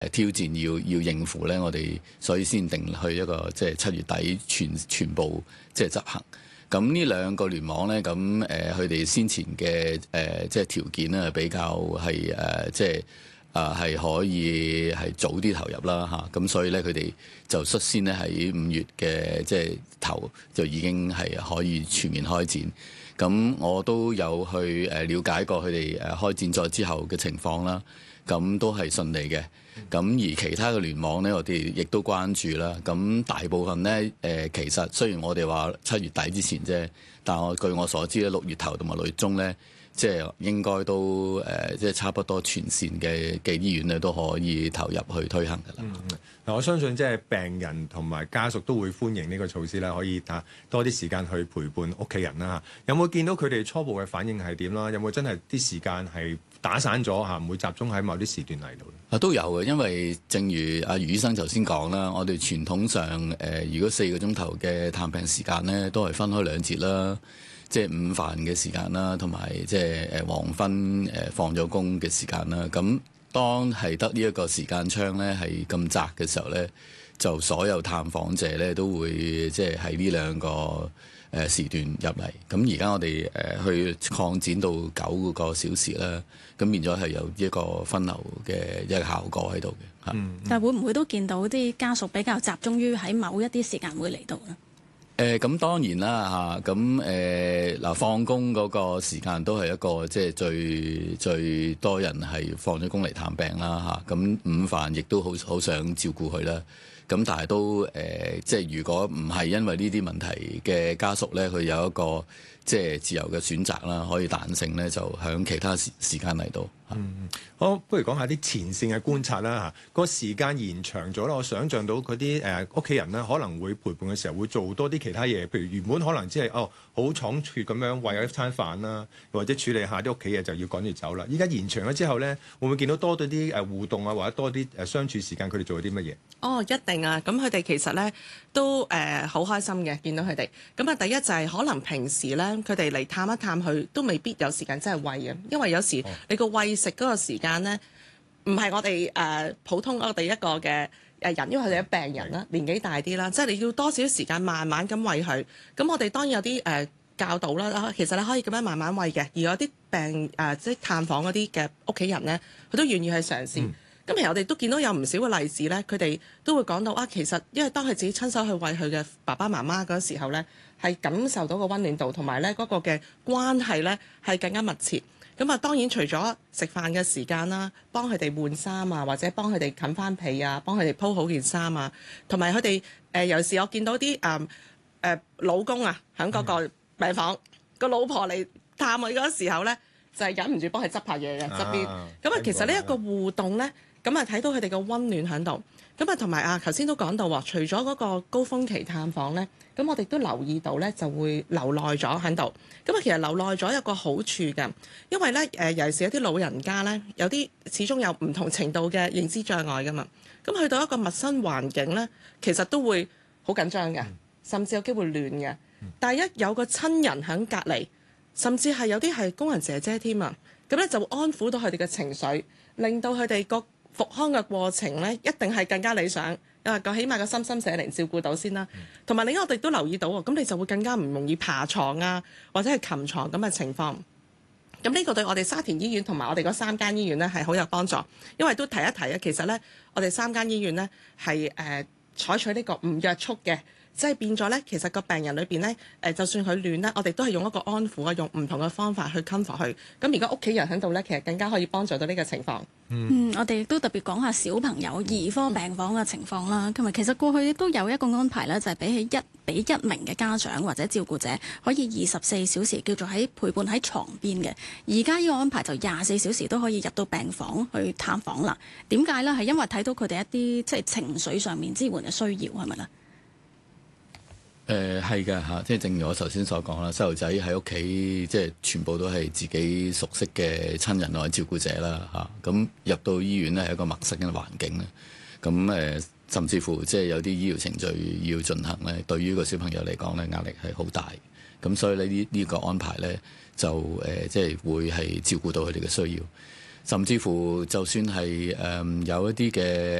挑戰要應付咧，我哋所以先定去一個即係7月底全部即係執行。咁呢兩個聯網咧，咁佢哋先前嘅即係條件咧比較係即係係可以係早啲投入啦嚇。咁所以咧佢哋就率先咧喺5月嘅即係頭就已經係可以全面開展。咁我都有去了解過佢哋開展咗之後嘅情況啦。咁都係順利嘅。咁而其他嘅聯網咧，我哋亦都關注啦。咁大部分咧其實雖然我哋話7月底之前啫，但據我所知咧，6月頭同埋6月中咧，即係應該都即係差不多全線嘅醫院咧都可以投入去推行㗎啦。 嗱，我相信即係病人同埋家屬都會歡迎呢個措施啦，可以多啲時間去陪伴屋企人啦。有冇見到佢哋初步嘅反應係點啦？有冇真係啲時間係打散咗嚇，唔會集中喺某啲時段嚟到？ 都有嘅，因為正如阿余醫生頭先講啦，我哋傳統上如果4個鐘頭嘅探病時間咧，都係分開2節啦，即係午飯嘅時間啦，同埋即係黃昏放咗工嘅時間啦。咁當係得呢一個時間窗咧係咁窄嘅時候咧，就所有探訪者咧都會即係喺呢2個時段入嚟。咁而家我哋去擴展到9個小時啦，咁變咗係有一個分流嘅一個效果喺度嘅。 但係會唔會都見到啲家屬比較集中於喺某一啲時間會嚟到咧？ 咁當然啦嚇，咁嗱放工嗰個時間都係一個即係最多人係放咗工嚟探病啦嚇，咁午飯亦都好想照顧佢啦。咁但係都即係如果唔係因為呢啲問題嘅家屬咧，佢有一個即係自由嘅選擇啦，可以彈性咧，就響其他時間嚟到。 好，不如講下啲前線嘅觀察啦嚇。個時間延長咗啦，我想像到嗰啲屋企人咧可能會陪伴嘅時候會做多啲其他嘢，譬如原本可能只係好倉促咁樣餵一餐飯啦，或者處理下啲屋企嘢就要趕住走啦。依家延長咗之後咧，會唔會見到多咗啲互動啊，或者多啲相處時間？佢哋做咗啲乜嘢？ 一定啊！咁佢哋其實咧都好開心嘅，見到佢哋。咁啊，第一就係可能平時咧，佢哋嚟探一探佢都未必有時間真係餵嘅，因為有時你個餵食嗰個時間咧，唔係我哋普通我哋一個嘅人，因為佢哋係病人啦，年紀大啲啦，即係你要多少時間慢慢咁餵佢。咁我哋當然有啲教導啦，其實你可以咁樣慢慢餵嘅。而有啲病即係探訪嗰啲嘅屋企人咧，佢都願意去嘗試。咁其實我哋都見到有唔少嘅例子咧，佢哋都會講到其實因為當佢自己親手去餵佢嘅爸爸媽媽嗰時候咧，係感受到個溫暖度同埋咧嗰個嘅關係咧係更加密切。咁啊，當然除咗食飯嘅時間啦，幫佢哋換衫啊，或者幫佢哋冚翻被啊，幫佢哋鋪好件衫啊，同埋佢哋有時我見到啲老公啊，喺嗰個病房個老婆嚟探佢嗰時候咧，就係忍唔住幫佢執下嘢嘅側邊。咁啊，其實呢一個互動咧。咁啊，睇到佢哋嘅溫暖喺度，咁啊同埋頭先都講到除咗嗰個高峰期探訪咧，咁我哋都留意到咧，就會留耐咗喺度。咁啊，其實留耐咗有個好處嘅，因為咧尤其是一啲老人家咧，有啲始終有唔同程度嘅認知障礙噶嘛。咁去到一個陌生環境咧，其實都會好緊張嘅，甚至有機會亂嘅。但係一有個親人喺隔離，甚至係有啲係工人姐姐添啊，咁咧就會安撫到佢哋嘅情緒，令到佢哋個復康嘅過程咧，一定係更加理想。起碼個心心社靈照顧到先啦。同埋另外我哋都留意到喎，咁你就會更加唔容易爬床啊，或者係擒床咁嘅情況。咁呢個對我哋沙田醫院同埋我哋嗰3間醫院咧係好有幫助，因為都提一提啊。其實咧，我哋3間醫院咧係採取呢個唔約束嘅。即係變咗咧，其實個病人裏邊咧，就算佢亂咧，我哋都係用一個安撫啊，用唔同嘅方法去 comfort 佢。咁如果屋企人喺度咧，其實更加可以幫助到呢個情況。 我哋亦都特別講下小朋友兒科病房嘅情況啦。咁其實過去都有一個安排咧，就係俾一名嘅家長或者照顧者可以24小時叫做陪伴喺床邊嘅。而家呢個安排就24小時都可以入到病房去探訪啦。點解咧？係因為睇到佢哋一啲即係情緒上面支援嘅需要，係咪咧？ 係㗎嚇，即係正如我頭先所講啦，細路仔喺屋企即係全部都係自己熟悉嘅親人或者照顧者啦嚇，咁入到醫院咧係一個陌生嘅環境咧，咁甚至乎即係有啲醫療程序要進行咧，對於個小朋友嚟講咧壓力係好大，咁所以呢個安排咧就即係會係照顧到佢哋嘅需要。 甚至乎就算係有一啲嘅